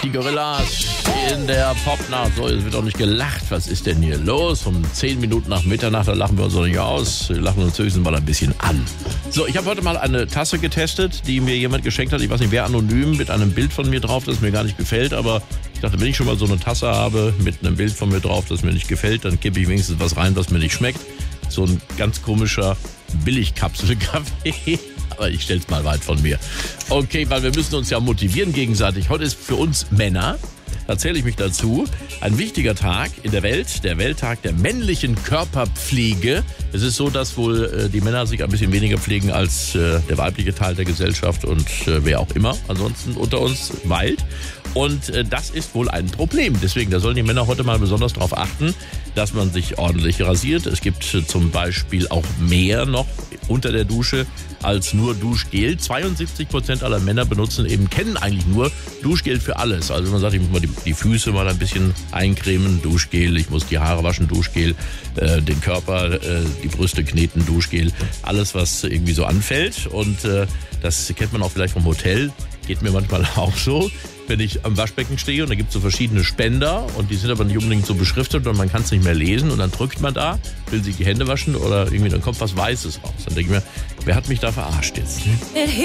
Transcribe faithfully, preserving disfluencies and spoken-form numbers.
Die Gorillas in der Popnacht. So, es wird doch nicht gelacht. Was ist denn hier los? Um zehn Minuten nach Mitternacht, da lachen wir uns doch nicht aus. Wir lachen uns höchstens mal ein bisschen an. So, ich habe heute mal eine Tasse getestet, die mir jemand geschenkt hat. Ich weiß nicht, wer, anonym, mit einem Bild von mir drauf, das mir gar nicht gefällt. Aber ich dachte, wenn ich schon mal so eine Tasse habe mit einem Bild von mir drauf, das mir nicht gefällt, dann kippe ich wenigstens was rein, was mir nicht schmeckt. So ein ganz komischer Billigkapselkaffee. Aber ich stell's mal weit von mir. Okay, weil wir müssen uns ja motivieren gegenseitig. Heute ist für uns Männer, da zähle ich mich dazu, ein wichtiger Tag in der Welt, der Welttag der männlichen Körperpflege. Es ist so, dass wohl äh, die Männer sich ein bisschen weniger pflegen als äh, der weibliche Teil der Gesellschaft und äh, wer auch immer ansonsten unter uns weilt. Und äh, das ist wohl ein Problem. Deswegen, da sollen die Männer heute mal besonders darauf achten, dass man sich ordentlich rasiert. Es gibt äh, zum Beispiel auch mehr noch unter der Dusche als nur Duschgel. zweiundsiebzig Prozent aller Männer benutzen eben, kennen eigentlich nur Duschgel für alles. Also man sagt, ich muss mal die, die Füße mal ein bisschen eincremen, Duschgel, ich muss die Haare waschen, Duschgel, äh, den Körper, äh, die Brüste kneten, Duschgel, alles was irgendwie so anfällt. Und äh, das kennt man auch vielleicht vom Hotel, geht mir manchmal auch so. Wenn ich am Waschbecken stehe und da gibt es so verschiedene Spender und die sind aber nicht unbedingt so beschriftet und man kann es nicht mehr lesen und dann drückt man da, will sich die Hände waschen oder irgendwie dann kommt was Weißes raus. Dann denke ich mir, wer hat mich da verarscht jetzt?